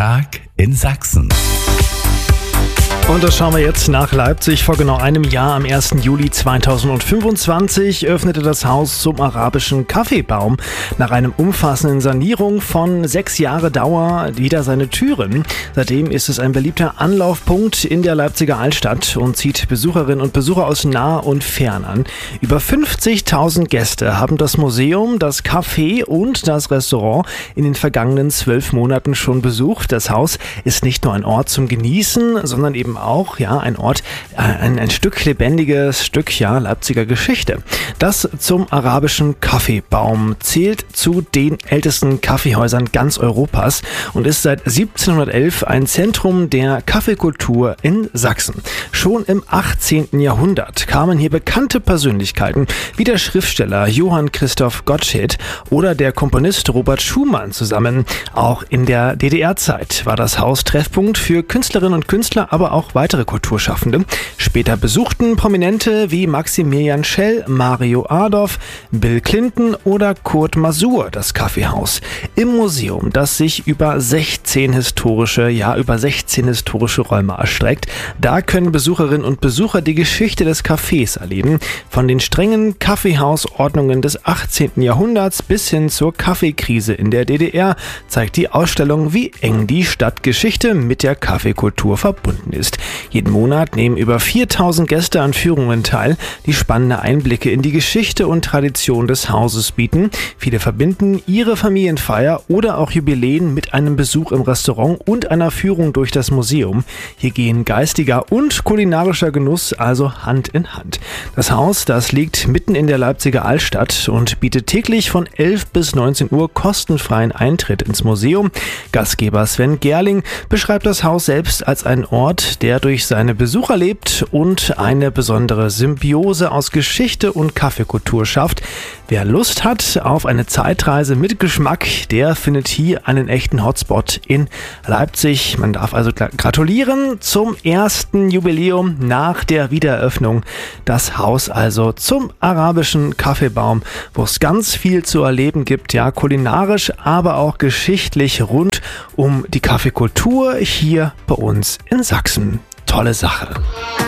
Tag in Sachsen. Und das schauen wir jetzt nach Leipzig. Vor genau einem Jahr, am 1. Juli 2025, öffnete das Haus zum arabischen Kaffeebaum nach einem umfassenden Sanierung von 6 Jahre Dauer wieder seine Türen. Seitdem ist es ein beliebter Anlaufpunkt in der Leipziger Altstadt und zieht Besucherinnen und Besucher aus nah und fern an. Über 50.000 Gäste haben das Museum, das Café und das Restaurant in den vergangenen 12 Monaten schon besucht. Das Haus ist nicht nur ein Ort zum Genießen, sondern eben auch ein Ort, ein Stück lebendiges Stück Leipziger Geschichte. Das zum arabischen Kaffeebaum zählt zu den ältesten Kaffeehäusern ganz Europas und ist seit 1711 ein Zentrum der Kaffeekultur in Sachsen. Schon im 18. Jahrhundert kamen hier bekannte Persönlichkeiten wie der Schriftsteller Johann Christoph Gottsched oder der Komponist Robert Schumann zusammen. Auch in der DDR-Zeit war das Haus Treffpunkt für Künstlerinnen und Künstler, aber auch weitere Kulturschaffende. Später besuchten Prominente wie Maximilian Schell, Mario Adorf, Bill Clinton oder Kurt Masur das Kaffeehaus. Im Museum, das sich über 16 historische Räume erstreckt, da können Besucherinnen und Besucher die Geschichte des Cafés erleben. Von den strengen Kaffeehausordnungen des 18. Jahrhunderts bis hin zur Kaffeekrise in der DDR zeigt die Ausstellung, wie eng die Stadtgeschichte mit der Kaffeekultur verbunden ist. Jeden Monat nehmen über 4.000 Gäste an Führungen teil, die spannende Einblicke in die Geschichte und Tradition des Hauses bieten. Viele verbinden ihre Familienfeier oder auch Jubiläen mit einem Besuch im Restaurant und einer Führung durch das Museum. Hier gehen geistiger und kulinarischer Genuss also Hand in Hand. Das Haus, das liegt mitten in der Leipziger Altstadt und bietet täglich von 11 bis 19 Uhr kostenfreien Eintritt ins Museum. Gastgeber Sven Gerling beschreibt das Haus selbst als einen Ort, der durch seine Besucher lebt und eine besondere Symbiose aus Geschichte und Kaffeekultur schafft. Wer Lust hat auf eine Zeitreise mit Geschmack, der findet hier einen echten Hotspot in Leipzig. Man darf also gratulieren zum ersten Jubiläum nach der Wiedereröffnung. Das Haus also zum arabischen Kaffeebaum, wo es ganz viel zu erleben gibt, kulinarisch, aber auch geschichtlich rund um die Kaffeekultur hier bei uns in Sachsen. Tolle Sache.